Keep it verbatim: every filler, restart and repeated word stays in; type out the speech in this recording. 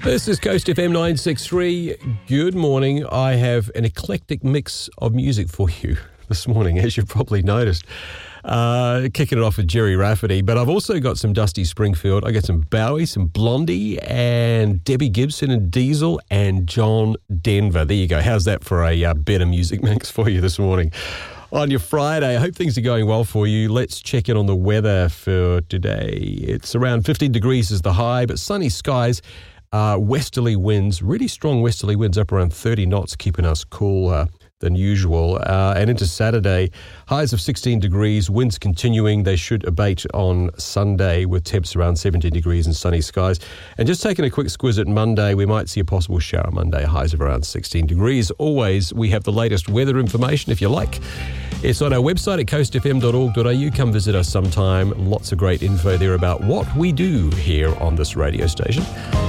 This is Coast F M nine sixty-three. Good morning. I have an eclectic mix of music for you this morning, as you've probably noticed. Uh, kicking it off with Jerry Rafferty, but I've also got some Dusty Springfield. I got some Bowie, some Blondie, and Debbie Gibson and Diesel and John Denver. There you go. How's that for a uh, better music mix for you this morning? On your Friday, I hope things are going well for you. Let's check in on the weather for today. It's around fifteen degrees is the high, but sunny skies. Uh, westerly winds, really strong westerly winds up around thirty knots, keeping us cooler than usual. Uh, and into Saturday, highs of sixteen degrees, winds continuing. They should abate on Sunday with temps around seventeen degrees and sunny skies. And just taking a quick squiz at Monday, we might see a possible shower Monday, highs of around sixteen degrees. Always, we have the latest weather information if you like. It's on our website at coast f m dot org dot a u. Come visit us sometime. Lots of great info there about what we do here on this radio station.